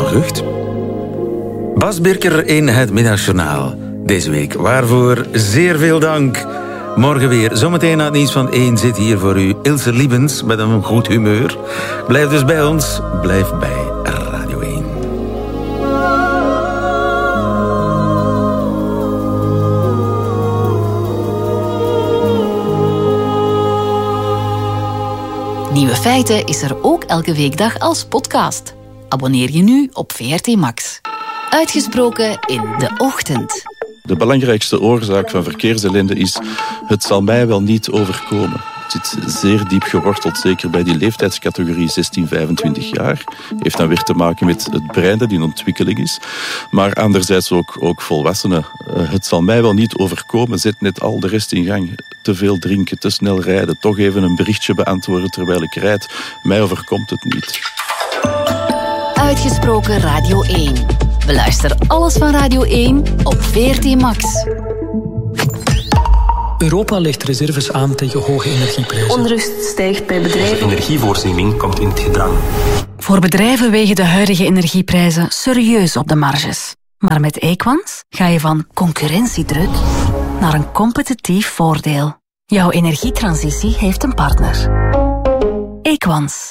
Gucht. Bas Birker in het Middagjournaal. Deze week, waarvoor zeer veel dank. Morgen weer, zometeen na het nieuws van 1 zit hier voor u Ilse Liebens met een goed humeur. Blijf dus bij ons, blijf bij Radio 1. Nieuwe Feiten is er ook elke weekdag als podcast. Abonneer je nu op VRT Max. Uitgesproken in de ochtend. De belangrijkste oorzaak van verkeersellende is: het zal mij wel niet overkomen. Het zit zeer diep geworteld, zeker bij die leeftijdscategorie 16-25 jaar. Heeft dan weer te maken met het brein dat in ontwikkeling is. Maar anderzijds ook volwassenen. Het zal mij wel niet overkomen, zet net al de rest in gang. Te veel drinken, te snel rijden, toch even een berichtje beantwoorden terwijl ik rijd. Mij overkomt het niet. Uitgesproken Radio 1. Beluister alles van Radio 1 op VRT Max. Europa legt reserves aan tegen hoge energieprijzen. Onrust stijgt bij bedrijven. De energievoorziening komt in het gedrang. Voor bedrijven wegen de huidige energieprijzen serieus op de marges. Maar met Equans ga je van concurrentiedruk naar een competitief voordeel. Jouw energietransitie heeft een partner. Equans.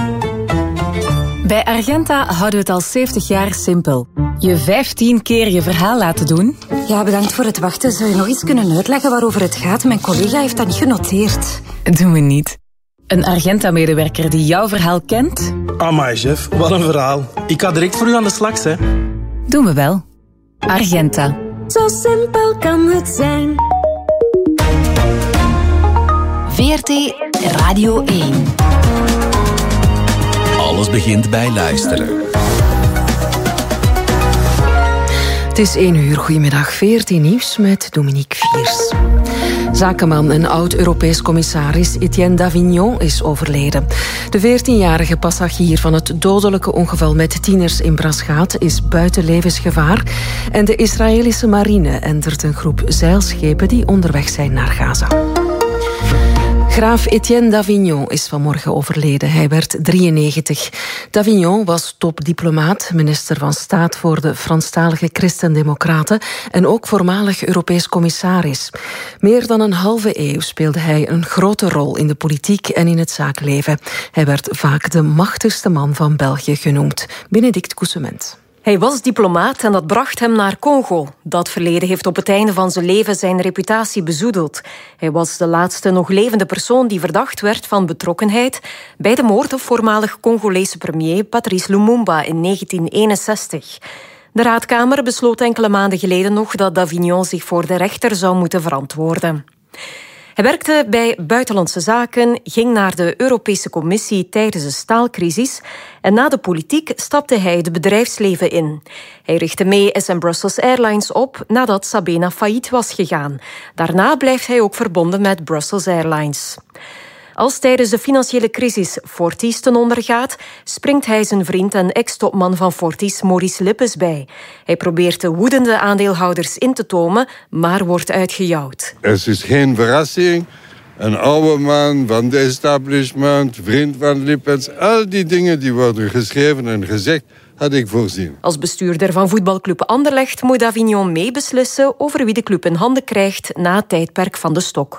Bij Argenta houden we het al 70 jaar simpel. Je 15 keer je verhaal laten doen. Ja, bedankt voor het wachten. Zou je nog iets kunnen uitleggen waarover het gaat? Mijn collega heeft dat niet genoteerd. Doen we niet. Een Argenta-medewerker die jouw verhaal kent. Amai, chef, wat een verhaal. Ik ga direct voor u aan de slag, hè. Doen we wel. Argenta. Zo simpel kan het zijn. VRT Radio 1. Alles begint bij luisteren. Het is 1 uur. Goedemiddag. VRT Nieuws met Dominique Viers. Zakenman en oud-Europees commissaris Etienne Davignon is overleden. De 14-jarige passagier van het dodelijke ongeval met tieners in Braschaat is buiten levensgevaar. En de Israëlische marine entert een groep zeilschepen die onderweg zijn naar Gaza. Graaf Etienne Davignon is vanmorgen overleden. Hij werd 93. Davignon was topdiplomaat, minister van Staat voor de Franstalige Christen-Democraten en ook voormalig Europees commissaris. Meer dan een halve eeuw speelde hij een grote rol in de politiek en in het zakenleven. Hij werd vaak de machtigste man van België genoemd. Benedict Coussement. Hij was diplomaat en dat bracht hem naar Congo. Dat verleden heeft op het einde van zijn leven zijn reputatie bezoedeld. Hij was de laatste nog levende persoon die verdacht werd van betrokkenheid bij de moord op voormalig Congolese premier Patrice Lumumba in 1961. De Raadkamer besloot enkele maanden geleden nog dat Davignon zich voor de rechter zou moeten verantwoorden. Hij werkte bij Buitenlandse Zaken, ging naar de Europese Commissie tijdens de staalcrisis en na de politiek stapte hij het bedrijfsleven in. Hij richtte mee SM Brussels Airlines op nadat Sabena failliet was gegaan. Daarna blijft hij ook verbonden met Brussels Airlines. Als tijdens de financiële crisis Fortis ten onder gaat, springt hij zijn vriend en ex-topman van Fortis, Maurice Lippes, bij. Hij probeert de woedende aandeelhouders in te tomen, maar wordt uitgejouwd. Het is geen verrassing. Een oude man van de establishment, vriend van Lippes, al die dingen die worden geschreven en gezegd, had ik voorzien. Als bestuurder van voetbalclub Anderlecht moet Davignon meebeslissen over wie de club in handen krijgt na het tijdperk van de stok.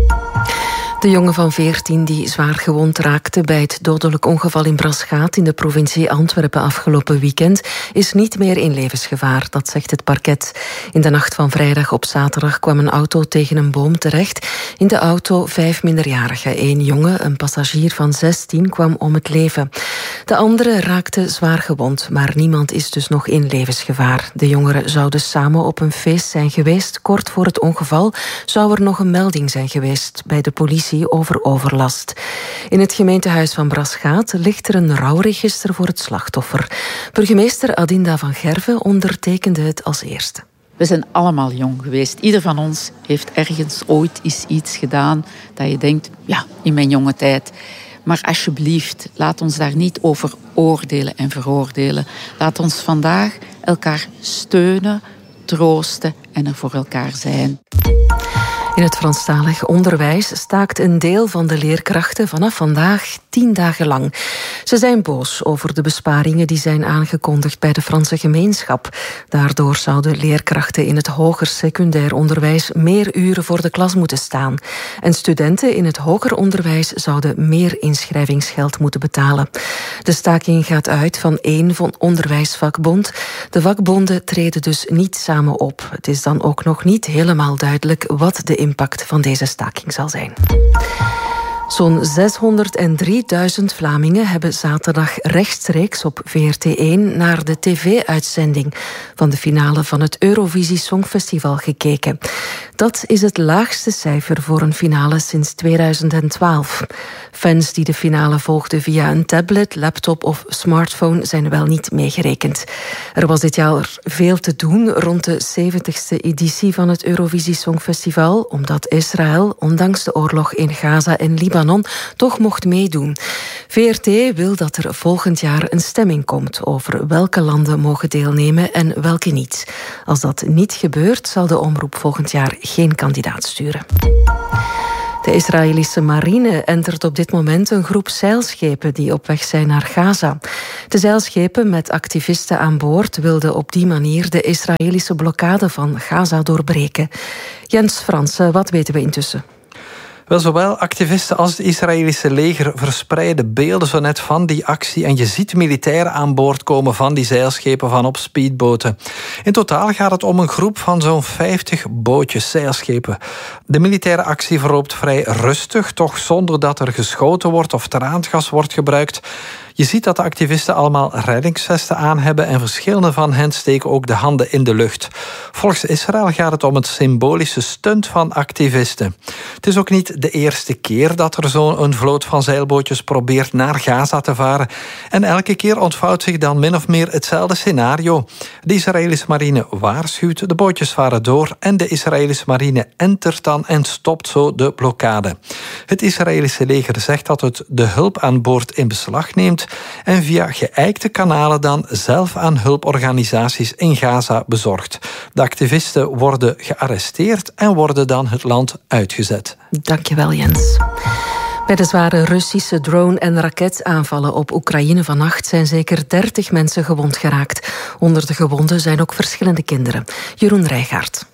De jongen van 14 die zwaar gewond raakte bij het dodelijk ongeval in Braschaat in de provincie Antwerpen afgelopen weekend is niet meer in levensgevaar, dat zegt het parket. In de nacht van vrijdag op zaterdag kwam een auto tegen een boom terecht. In de auto 5 minderjarigen. 1 jongen, een passagier van 16, kwam om het leven. De andere raakte zwaar gewond, maar niemand is dus nog in levensgevaar. De jongeren zouden samen op een feest zijn geweest. Kort voor het ongeval zou er nog een melding zijn geweest bij de politie over overlast. In het gemeentehuis van Braschaat ligt er een rouwregister voor het slachtoffer. Burgemeester Adinda van Gerven ondertekende het als eerste. We zijn allemaal jong geweest. Ieder van ons heeft ergens ooit iets gedaan dat je denkt, ja, in mijn jonge tijd. Maar alsjeblieft, laat ons daar niet over oordelen en veroordelen. Laat ons vandaag elkaar steunen, troosten en er voor elkaar zijn. In het Franstalig onderwijs staakt een deel van de leerkrachten vanaf vandaag 10 dagen lang. Ze zijn boos over de besparingen die zijn aangekondigd bij de Franse gemeenschap. Daardoor zouden leerkrachten in het hoger secundair onderwijs meer uren voor de klas moeten staan. En studenten in het hoger onderwijs zouden meer inschrijvingsgeld moeten betalen. De staking gaat uit van één onderwijsvakbond. De vakbonden treden dus niet samen op. Het is dan ook nog niet helemaal duidelijk wat de impact van deze staking zal zijn. Zo'n 603.000 Vlamingen hebben zaterdag rechtstreeks op VRT1 naar de tv-uitzending van de finale van het Eurovisie Songfestival gekeken. Dat is het laagste cijfer voor een finale sinds 2012. Fans die de finale volgden via een tablet, laptop of smartphone zijn wel niet meegerekend. Er was dit jaar veel te doen rond de 70ste editie van het Eurovisie Songfestival, omdat Israël, ondanks de oorlog in Gaza en Libanon, toch mocht meedoen. VRT wil dat er volgend jaar een stemming komt over welke landen mogen deelnemen en welke niet. Als dat niet gebeurt, zal de omroep volgend jaar geen kandidaat sturen. De Israëlische marine entert op dit moment een groep zeilschepen die op weg zijn naar Gaza. De zeilschepen met activisten aan boord wilden op die manier de Israëlische blokkade van Gaza doorbreken. Jens Fransen, wat weten we intussen? Wel, zowel activisten als het Israëlische leger verspreiden beelden zo net van die actie. En je ziet militairen aan boord komen van die zeilschepen van op speedboten. In totaal gaat het om een groep van zo'n 50 bootjes, zeilschepen. De militaire actie verloopt vrij rustig, toch zonder dat er geschoten wordt of traangas wordt gebruikt. Je ziet dat de activisten allemaal reddingsvesten aan hebben en verschillende van hen steken ook de handen in de lucht. Volgens Israël gaat het om het symbolische stunt van activisten. Het is ook niet de eerste keer dat er zo'n vloot van zeilbootjes probeert naar Gaza te varen. En elke keer ontvouwt zich dan min of meer hetzelfde scenario. De Israëlische marine waarschuwt, de bootjes varen door en de Israëlische marine entert dan en stopt zo de blokkade. Het Israëlische leger zegt dat het de hulp aan boord in beslag neemt en via geëikte kanalen dan zelf aan hulporganisaties in Gaza bezorgt. De activisten worden gearresteerd en worden dan het land uitgezet. Dankjewel, Jens. Bij de zware Russische drone- en raketaanvallen op Oekraïne vannacht zijn zeker 30 mensen gewond geraakt. Onder de gewonden zijn ook verschillende kinderen. Jeroen Rijgaard.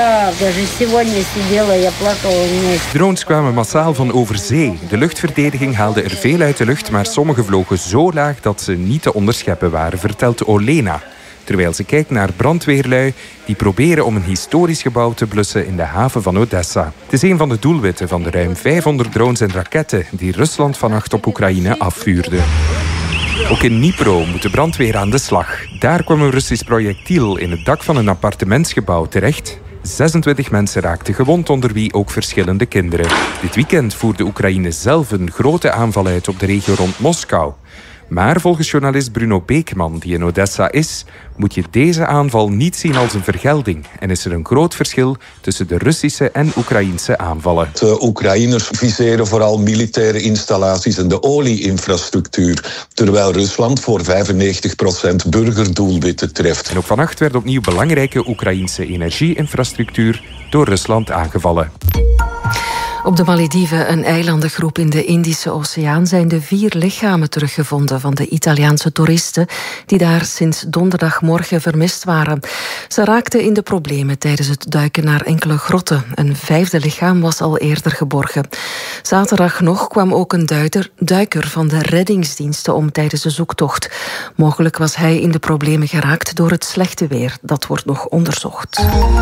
Drones kwamen massaal van over zee. De luchtverdediging haalde er veel uit de lucht, maar sommige vlogen zo laag dat ze niet te onderscheppen waren, vertelt Olena. Terwijl ze kijkt naar brandweerlui die proberen om een historisch gebouw te blussen in de haven van Odessa. Het is een van de doelwitten van de ruim 500 drones en raketten die Rusland vannacht op Oekraïne afvuurde. Ook in Dnipro moet de brandweer aan de slag. Daar kwam een Russisch projectiel in het dak van een appartementsgebouw terecht. 26 mensen raakten gewond, onder wie ook verschillende kinderen. Dit weekend voerde Oekraïne zelf een grote aanval uit op de regio rond Moskou. Maar volgens journalist Bruno Beekman, die in Odessa is, moet je deze aanval niet zien als een vergelding. En is er een groot verschil tussen de Russische en Oekraïnse aanvallen. De Oekraïners viseren vooral militaire installaties en de olie-infrastructuur, terwijl Rusland voor 95% burgerdoelwitten treft. En ook vannacht werd opnieuw belangrijke Oekraïnse energie-infrastructuur door Rusland aangevallen. Op de Malediven, een eilandengroep in de Indische Oceaan, zijn de 4 lichamen teruggevonden van de Italiaanse toeristen die daar sinds donderdagmorgen vermist waren. Ze raakten in de problemen tijdens het duiken naar enkele grotten. Een 5e lichaam was al eerder geborgen. Zaterdag nog kwam ook een duiker van de reddingsdiensten om tijdens de zoektocht. Mogelijk was hij in de problemen geraakt door het slechte weer. Dat wordt nog onderzocht.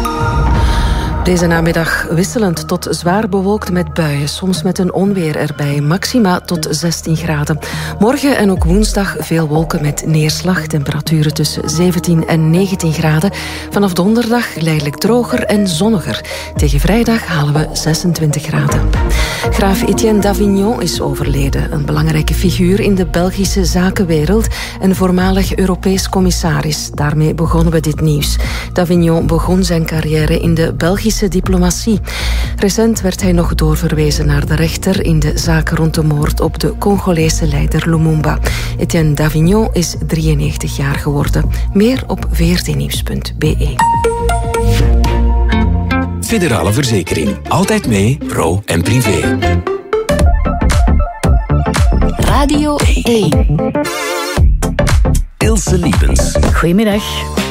Deze namiddag wisselend tot zwaar bewolkt met buien, soms met een onweer erbij, maxima tot 16 graden. Morgen en ook woensdag veel wolken met neerslag, temperaturen tussen 17 en 19 graden. Vanaf donderdag geleidelijk droger en zonniger. Tegen vrijdag halen we 26 graden. Graaf Etienne d'Avignon is overleden, een belangrijke figuur in de Belgische zakenwereld en voormalig Europees commissaris. Daarmee begonnen we dit nieuws. D'Avignon begon zijn carrière in de Belgische diplomatie. Recent werd hij nog doorverwezen naar de rechter in de zaak rond de moord op de Congolese leider Lumumba. Etienne d'Avignon is 93 jaar geworden. Meer op vrtnieuws.be. Federale Verzekering. Altijd mee, pro en privé. Radio 1. Ilse Liepens. Goedemiddag.